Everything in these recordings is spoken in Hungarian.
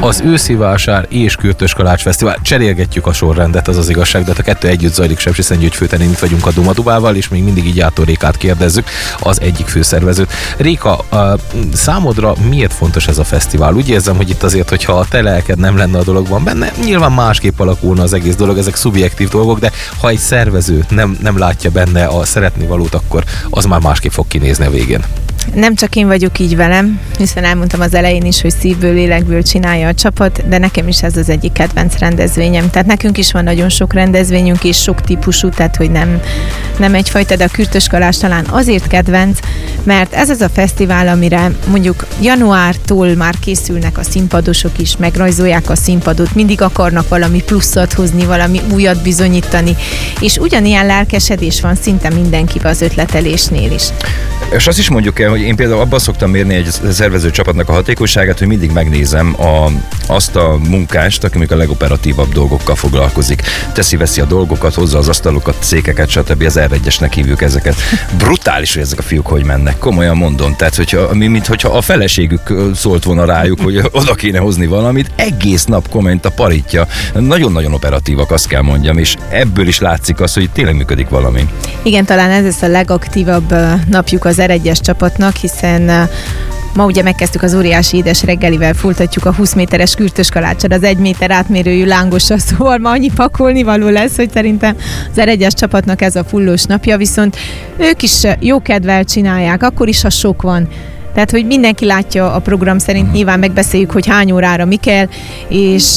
Az őszi vásár és Kürtös Kalács Fesztivál. Cserélgetjük a sorrendet, az az igazság, de a kettő együtt zajlik. Sepsiszentgyörgy főterén itt vagyunk a Dumadubával, és még mindig így Játó Rékát kérdezzük, az egyik főszervezőt. Réka, számodra miért fontos ez a fesztivál? Úgy érzem, hogy itt azért, hogyha a te lelked nem lenne a dologban benne, nyilván másképp alakulna az egész dolog, ezek szubjektív dolgok, de ha egy szervező nem látja benne a szeretnivalót, akkor az már másképp fog kinézni a végén. Nem csak én vagyok így velem, hiszen elmondtam az elején is, hogy szívből, lélekből csinálja a csapat, de nekem is ez az egyik kedvenc rendezvényem. Tehát nekünk is van nagyon sok rendezvényünk, és sok típusú, tehát hogy nem egyfajta, de a Kürtös Kalács talán azért kedvenc, mert ez az a fesztivál, amire mondjuk januártól már készülnek a színpadosok is, megrajzolják a színpadot, mindig akarnak valami pluszat hozni, valami újat bizonyítani, és ugyanilyen lelkesedés van szinte mindenkivel az ötletelésnél is. És azt is mondjuk el, hogy én például abban szoktam mérni egy szervező csapatnak a hatékonyságát, hogy mindig megnézem azt a munkást, aki még a legoperatívabb dolgokkal foglalkozik. Teszi-veszi a dolgokat, hozza az asztalokat, székeket, stb. Az R1-esnek hívjuk ezeket. Brutális, hogy ezek a fiúk hogy mennek. Komolyan mondom. Tehát, mintha a feleségük szólt volna rájuk, hogy oda kéne hozni valamit, egész nap komment a paritja. Nagyon-nagyon operatívak, azt kell mondjam, és ebből is látszik az, hogy tényleg működik valami. Igen, talán ez lesz a legaktívabb napjuk az R1-es csapatnak, hiszen ma ugye megkezdtük az óriási édes reggelivel, folytatjuk a 20 méteres Kürtös Kaláccsal, az 1 méter átmérőjű lángosra, szóval ma annyi pakolni való lesz, hogy szerintem az R1-es csapatnak ez a fullós napja, viszont ők is jókedvel csinálják, akkor is, ha sok van. Tehát, hogy mindenki látja a program szerint, nyilván megbeszéljük, hogy hány órára mi kell, és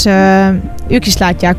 ők is látják,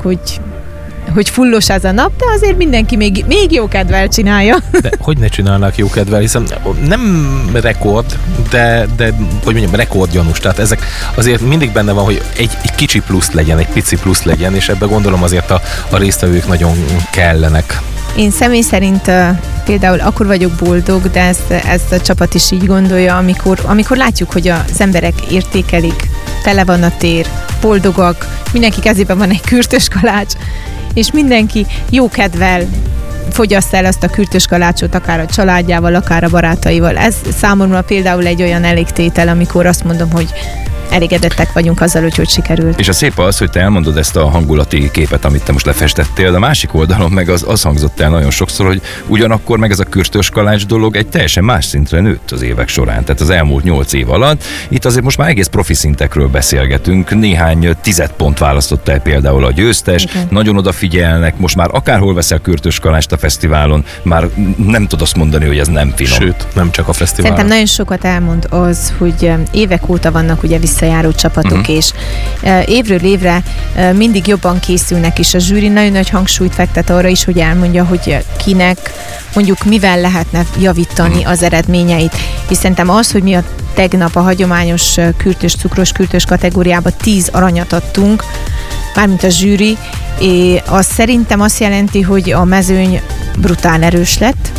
hogy fullos ez a nap, de azért mindenki még jókedvel csinálja. De hogy ne csinálnák jókedvel, hiszen nem rekord, de hogy mondjam, rekordgyanús. Tehát ezek azért mindig benne van, hogy egy kicsi plusz legyen, egy pici plusz legyen, és ebben gondolom azért a résztvevők nagyon kellenek. Én személy szerint például akkor vagyok boldog, de ezt a csapat is így gondolja, amikor látjuk, hogy az emberek értékelik, tele van a tér, boldogak, mindenki kezében van egy Kürtös Kalács, és mindenki jókedvel fogyaszt el azt a Kürtös Kalácsot, akár a családjával, akár a barátaival. Ez számomra például egy olyan elégtétel, amikor azt mondom, hogy elégedettek vagyunk azzal, hogy sikerült. És a szép az, hogy te elmondod ezt a hangulati képet, amit te most lefestettél, de a másik oldalon meg az hangzott el nagyon sokszor, hogy ugyanakkor meg ez a Kürtös Kalács dolog egy teljesen más szintre nőtt az évek során. Tehát az elmúlt 8 év alatt. Itt azért most már egész profi szintekről beszélgetünk. Néhány 10 pont választott el például a győztes. Okay. Nagyon odafigyelnek. Most már akárhol veszel Kürtös Kalácst a fesztiválon, már nem tudod azt mondani, hogy ez nem finom. Sőt, nem csak a fesztiválon. Szerintem nagyon sokat elmond az, hogy évek óta vannak ugye visszajáró csapatok, és évről évre mindig jobban készülnek, és a zsűri nagyon nagy hangsúlyt fektet arra is, hogy elmondja, hogy kinek mondjuk mivel lehetne javítani az eredményeit. És szerintem az, hogy mi a tegnap a hagyományos cukros kürtös kategóriába 10 aranyat adtunk, mármint a zsűri, és az szerintem azt jelenti, hogy a mezőny brutál erős lett,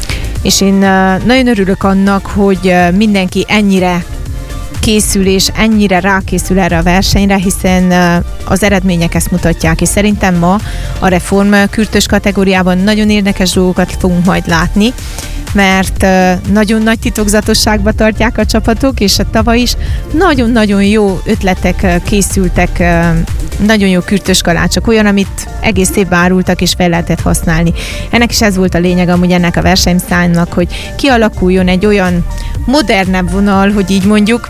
és én nagyon örülök annak, hogy mindenki ennyire készül és ennyire rákészül erre a versenyre, hiszen az eredmények ezt mutatják, és szerintem ma a Reform Kürtös kategóriában nagyon érdekes dolgokat fogunk majd látni, mert nagyon nagy titokzatosságba tartják a csapatok, és a tavaly is nagyon-nagyon jó ötletek készültek, nagyon jó Kürtös kalácsok, olyan, amit egész évben árultak és fel lehetett használni. Ennek is ez volt a lényeg amúgy ennek a versenyszámnak, hogy kialakuljon egy olyan modernebb vonal, hogy így mondjuk,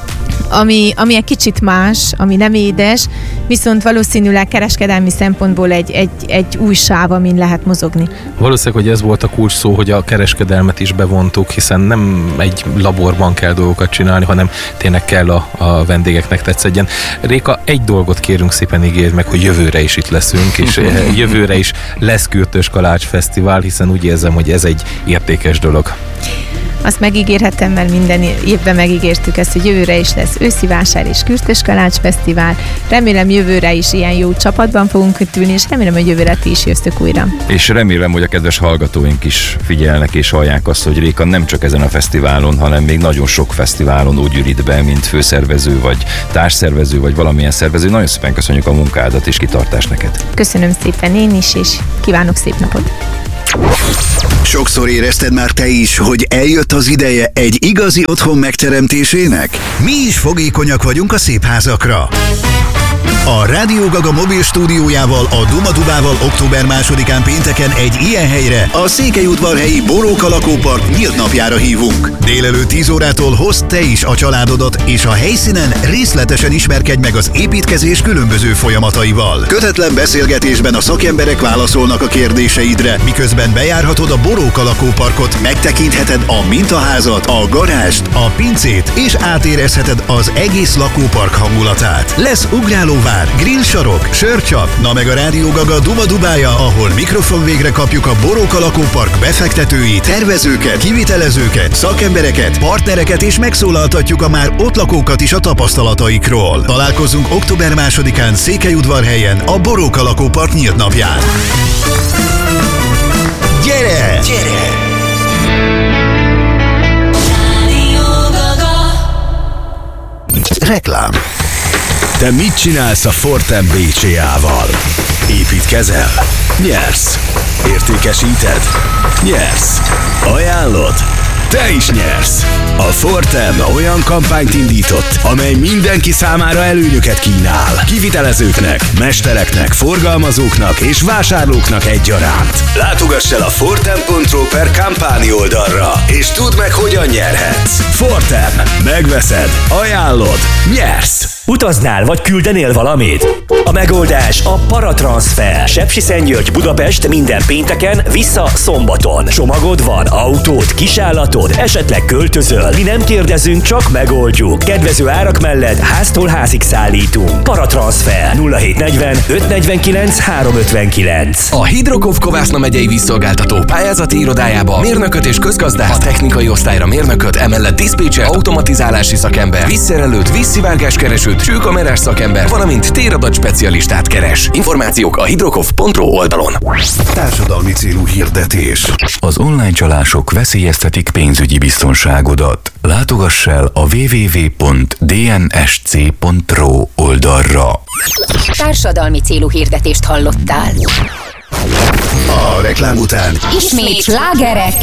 ami egy kicsit más, ami nem édes, viszont valószínűleg kereskedelmi szempontból egy új sáv, amin lehet mozogni. Valószínűleg, hogy ez volt a kulcs szó, hogy a kereskedelmet is bevontuk, hiszen nem egy laborban kell dolgokat csinálni, hanem tényleg kell a vendégeknek tetszedjen. Réka, egy dolgot kérünk szépen, ígérd meg, hogy jövőre is itt leszünk, és jövőre is lesz Kürtös Kalács Fesztivál, hiszen úgy érzem, hogy ez egy értékes dolog. Azt megígérhetem, mert minden évben megígértük ezt, hogy jövőre is lesz őszi vásár és Kürtös Kalács Fesztivál. Remélem jövőre is ilyen jó csapatban fogunk ülni, és remélem, hogy jövőre ti is jöztök újra. És remélem, hogy a kedves hallgatóink is figyelnek és hallják azt, hogy Réka nem csak ezen a fesztiválon, hanem még nagyon sok fesztiválon úgy ürít be, mint főszervező, vagy társszervező, vagy valamilyen szervező. Nagyon szépen köszönjük a munkádat és kitartást neked. Köszönöm szépen én is, és kívánok szép napot! Sokszor érezted már te is, hogy eljött az ideje egy igazi otthon megteremtésének? Mi is fogékonyak vagyunk a szép házakra. A Rádió Gaga mobil stúdiójával, a Duma Dubával október 2-án pénteken egy ilyen helyre, a Székelyudvarhelyi Boróka lakópark nyílt napjára hívunk. Délelőtt 10 órától hozd te is a családodat, és a helyszínen részletesen ismerkedj meg az építkezés különböző folyamataival. Kötetlen beszélgetésben a szakemberek válaszolnak a kérdéseidre, miközben bejárhatod a Boróka lakóparkot, megtekintheted a mintaházat, a garást, a pincét, és átérezheted az egész lakópark hangulatát. Lesz ugrálóvár, grillsarok, sörcsap, na meg a Rádió Gaga Duma Dubája, ahol mikrofon végre kapjuk a Boróka lakópark befektetőit, tervezőket, kivitelezőket, szakembereket, partnereket, és megszólaltatjuk a már ott lakókat is a tapasztalataikról. Találkozunk október 2-án Székelyudvarhelyen, a Boróka lakópark nyílt napján. Gyere! Gyere! Reklám. Te mit csinálsz a Fortem BCA-val? Építkezel? Nyersz. Értékesíted? Nyersz. Ajánlod? Te is nyersz! A Fortem olyan kampányt indított, amely mindenki számára előnyöket kínál. Kivitelezőknek, mestereknek, forgalmazóknak és vásárlóknak egyaránt. Látogass el a fortem.ro/kampáni oldalra, és tudd meg, hogyan nyerhetsz. Fortem. Megveszed, ajánlod, nyersz! Utaznál vagy küldenél valamit? A megoldás a Paratranszfer. Sepsiszentgyörgy, Budapest minden pénteken, vissza szombaton. Csomagod van, autód, kisállatod, esetleg költözöl. Mi nem kérdezünk, csak megoldjuk. Kedvező árak mellett háztól házig szállítunk. Paratranszfer 0740 549 359. A Hidrokov Kovászna megyei vízszolgáltató pályázati irodájába mérnököt és közgazdász, a technikai osztályra mérnököt, emellett diszpécser, automatizálási szakember, vízszerelőt, vízszivárgáskeresőt, csőkamerás szakember, valamint téradat specialistát keres. Információk a hidrokov.ro oldalon. Társadalmi célú hirdetés. Az online csalások veszélyeztetik pénzügyi biztonságodat. Látogass el a www.dnsc.ro oldalra. Társadalmi célú hirdetést hallottál. A reklám után Ismét slágerek